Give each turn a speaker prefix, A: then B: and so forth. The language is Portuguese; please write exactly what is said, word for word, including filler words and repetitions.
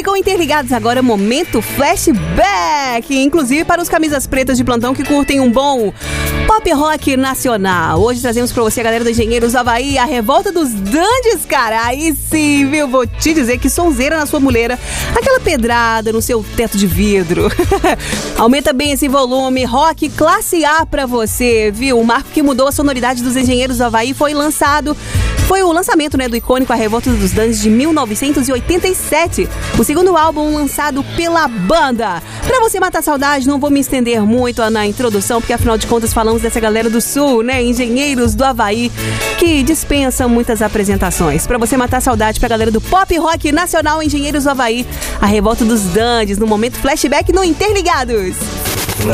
A: com Interligados agora, momento flashback. Inclusive para os camisas pretas de plantão que curtem um bom pop rock nacional. Hoje trazemos pra você a galera do Engenheiros do Havaí, a revolta dos dandes, cara. Aí sim, viu? Vou te dizer que sonzeira na sua muleira, aquela pedrada no seu teto de vidro. Aumenta bem esse volume, rock classe A pra você, viu? O marco que mudou a sonoridade dos Engenheiros do Havaí foi lançado, foi o lançamento, né, do icônico A Revolta dos Dandes de mil novecentos e oitenta e sete, o segundo álbum lançado pela banda. Pra você matar a saudade, não vou me estender muito na introdução, porque afinal de contas falamos dessa galera do Sul, né, Engenheiros do Havaí, que dispensam muitas apresentações. Pra você matar a saudade, pra galera do pop rock nacional, Engenheiros do Havaí, A Revolta dos Dandes, no momento flashback no Interligados.